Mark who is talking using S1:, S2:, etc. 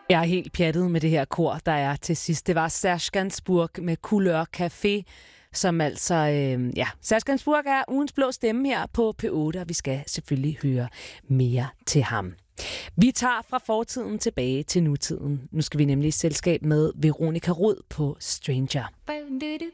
S1: Jeg er helt pjattet med det her kor, der er til sidst. Det var Serge Gainsbourg med Couleur Café, som altså... Serge Gainsbourg er ugens blå stemme her på P8, og vi skal selvfølgelig høre mere til ham. Vi tager fra fortiden tilbage til nutiden. Nu skal vi nemlig i selskab med Veronica Rod på Stranger.